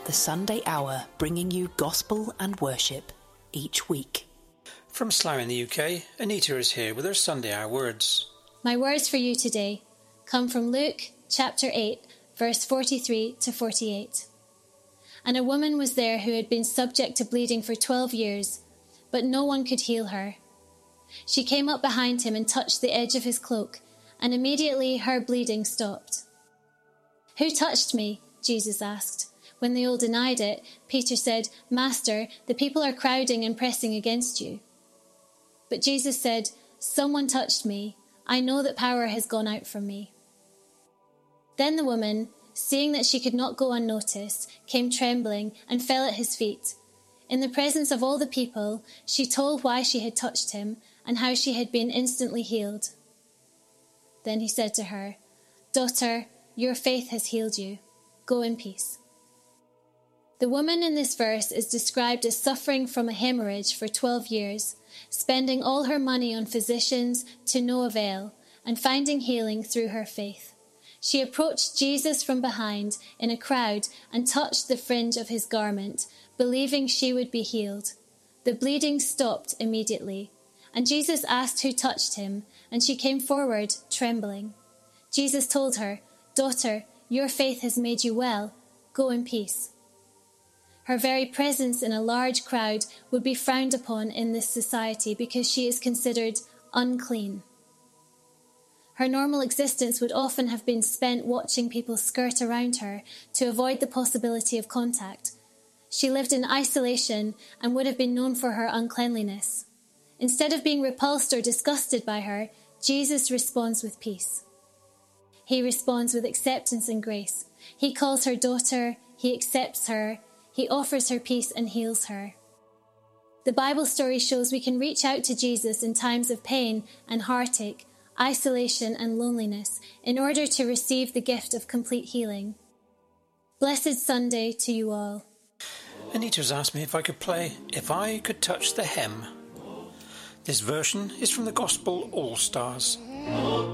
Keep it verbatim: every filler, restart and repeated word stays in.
The Sunday Hour, bringing you gospel and worship each week. From Slough in the U K, Anita is here with her Sunday Hour words. My words for you today come from Luke chapter eight, verse forty-three to forty-eight. And a woman was there who had been subject to bleeding for twelve years, but no one could heal her. She came up behind him and touched the edge of his cloak, and immediately her bleeding stopped. "Who touched me?" Jesus asked. When they all denied it, Peter said, "Master, the people are crowding and pressing against you." But Jesus said, "Someone touched me. I know that power has gone out from me." Then the woman, seeing that she could not go unnoticed, came trembling and fell at his feet. In the presence of all the people, she told why she had touched him and how she had been instantly healed. Then he said to her, "Daughter, your faith has healed you. Go in peace." The woman in this verse is described as suffering from a hemorrhage for twelve years, spending all her money on physicians to no avail, and finding healing through her faith. She approached Jesus from behind in a crowd and touched the fringe of his garment, believing she would be healed. The bleeding stopped immediately, and Jesus asked who touched him, and she came forward trembling. Jesus told her, "Daughter, your faith has made you well. Go in peace." Her very presence in a large crowd would be frowned upon in this society because she is considered unclean. Her normal existence would often have been spent watching people skirt around her to avoid the possibility of contact. She lived in isolation and would have been known for her uncleanliness. Instead of being repulsed or disgusted by her, Jesus responds with peace. He responds with acceptance and grace. He calls her daughter, he accepts her, he offers her peace and heals her. The Bible story shows we can reach out to Jesus in times of pain and heartache, isolation and loneliness in order to receive the gift of complete healing. Blessed Sunday to you all. Anita's asked me if I could play If I Could Touch the Hem. This version is from the Gospel All Stars.